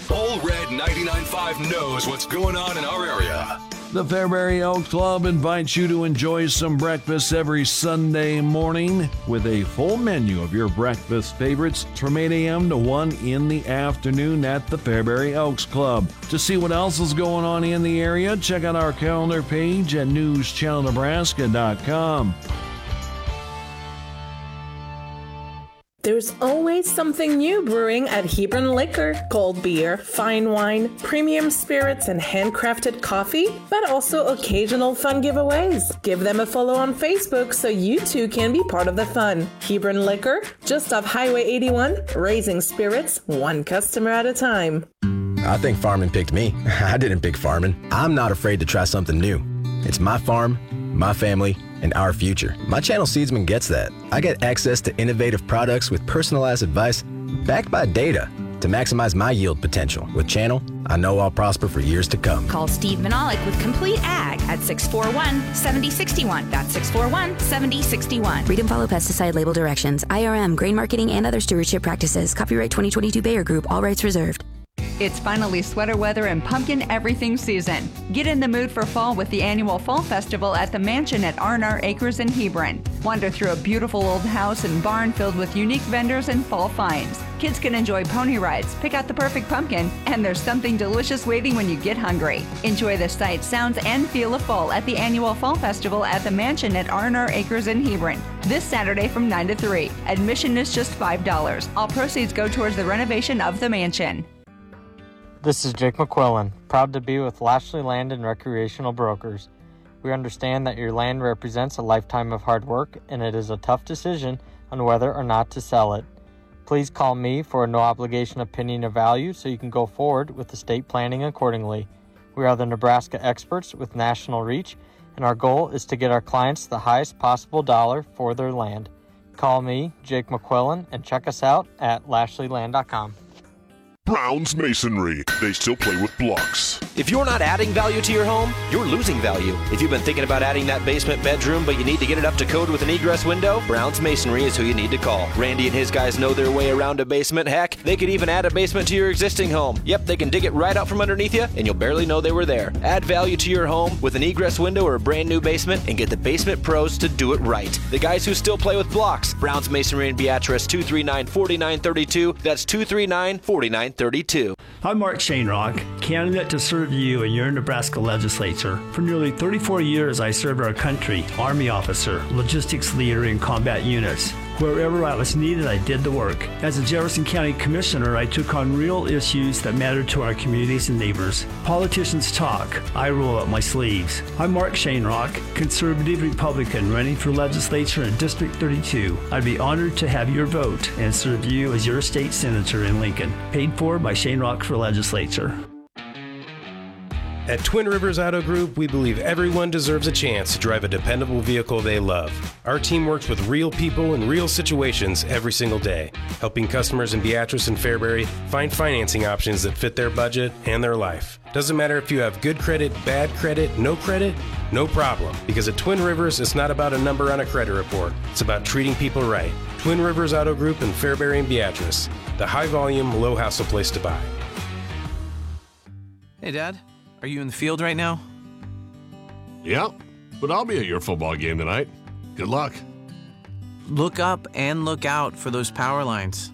Ole Red 99.5 knows what's going on in our area. The Fairbury Elks Club invites you to enjoy some breakfast every Sunday morning with a full menu of your breakfast favorites from 8 a.m. to 1 in the afternoon at the Fairbury Elks Club. To see what else is going on in the area, check out our calendar page at newschannelnebraska.com. There's always something new brewing at Hebron Liquor. Cold beer, fine wine, premium spirits, and handcrafted coffee, but also occasional fun giveaways. Give them a follow on Facebook so you too can be part of the fun. Hebron Liquor, just off Highway 81, raising spirits one customer at a time. I think farming picked me. I didn't pick farming. I'm not afraid to try something new. It's my farm, my family, and our future. My channel Seedsman gets that. I get access to innovative products with personalized advice backed by data to maximize my yield potential. With Channel, I know I'll prosper for years to come. Call Steve Minalik with Complete Ag at 641-7061. That's 641-7061. Read and follow pesticide label directions, IRM, grain marketing, and other stewardship practices. Copyright 2022 Bayer Group. All rights reserved. It's finally sweater weather and pumpkin everything season. Get in the mood for fall with the annual Fall Festival at the Mansion at R&R Acres in Hebron. Wander through a beautiful old house and barn filled with unique vendors and fall finds. Kids can enjoy pony rides, pick out the perfect pumpkin, and there's something delicious waiting when you get hungry. Enjoy the sights, sounds, and feel of fall at the annual Fall Festival at the Mansion at R&R Acres in Hebron. This Saturday from 9 to 3. Admission is just $5. All proceeds go towards the renovation of the mansion. This is Jake McQuillan, proud to be with Lashley Land and Recreational Brokers. We understand that your land represents a lifetime of hard work, and it is a tough decision on whether or not to sell it. Please call me for a no-obligation opinion of value so you can go forward with estate planning accordingly. We are the Nebraska experts with national reach, and our goal is to get our clients the highest possible dollar for their land. Call me, Jake McQuillan, and check us out at lashleyland.com. Brown's Masonry. They still play with blocks. If you're not adding value to your home, you're losing value. If you've been thinking about adding that basement bedroom, but you need to get it up to code with an egress window, Brown's Masonry is who you need to call. Randy and his guys know their way around a basement. Heck, they could even add a basement to your existing home. Yep, they can dig it right out from underneath you, and you'll barely know they were there. Add value to your home with an egress window or a brand new basement, and get the basement pros to do it right. The guys who still play with blocks. Brown's Masonry in Beatrice, 239-4932. That's 239-4932. I'm Mark Shanerock, candidate to serve you in your Nebraska legislature. For nearly 34 years, I served our country, Army officer, logistics leader in combat units. Wherever I was needed, I did the work. As a Jefferson County Commissioner, I took on real issues that mattered to our communities and neighbors. Politicians talk. I roll up my sleeves. I'm Mark Shanerock, conservative Republican running for legislature in District 32. I'd be honored to have your vote and serve you as your state senator in Lincoln. Paid for by Shanerock for Legislature. At Twin Rivers Auto Group, we believe everyone deserves a chance to drive a dependable vehicle they love. Our team works with real people in real situations every single day, helping customers in Beatrice and Fairbury find financing options that fit their budget and their life. Doesn't matter if you have good credit, bad credit, no problem. Because at Twin Rivers, it's not about a number on a credit report. It's about treating people right. Twin Rivers Auto Group in Fairbury and Beatrice, the high-volume, low-hassle place to buy. Hey, Dad. Are you in the field right now? Yep, but I'll be at your football game tonight. Good luck. Look up and look out for those power lines.